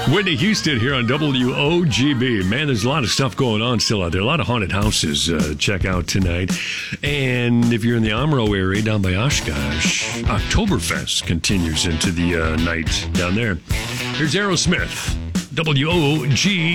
Whitney Houston here on WOGB. Man, there's a lot of stuff going on still out there. A lot of haunted houses check out tonight. And if you're in the Amro area down by Oshkosh, Oktoberfest continues into the night down there. Here's Aerosmith. WOGB.